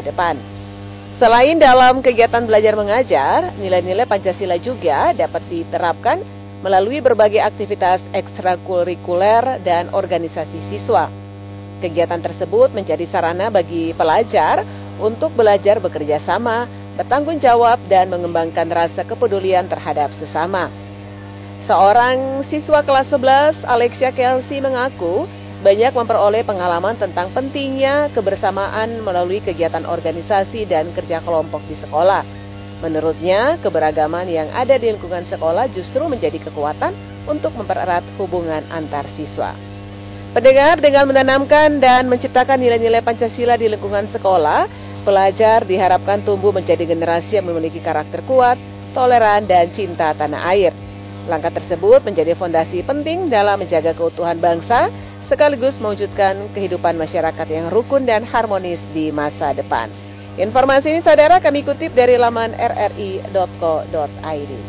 depan. Selain dalam kegiatan belajar mengajar, nilai-nilai Pancasila juga dapat diterapkan melalui berbagai aktivitas ekstrakurikuler dan organisasi siswa. Kegiatan tersebut menjadi sarana bagi pelajar untuk belajar bekerja sama, bertanggung jawab, dan mengembangkan rasa kepedulian terhadap sesama. Seorang siswa kelas 11, Alexia Kelsey, mengaku banyak memperoleh pengalaman tentang pentingnya kebersamaan melalui kegiatan organisasi dan kerja kelompok di sekolah. Menurutnya, keberagaman yang ada di lingkungan sekolah justru menjadi kekuatan untuk mempererat hubungan antar siswa. Pendengar, dengan menanamkan dan menciptakan nilai-nilai Pancasila di lingkungan sekolah, pelajar diharapkan tumbuh menjadi generasi yang memiliki karakter kuat, toleran, dan cinta tanah air. Langkah tersebut menjadi fondasi penting dalam menjaga keutuhan bangsa, sekaligus mewujudkan kehidupan masyarakat yang rukun dan harmonis di masa depan. Informasi ini saudara kami kutip dari laman rri.co.id.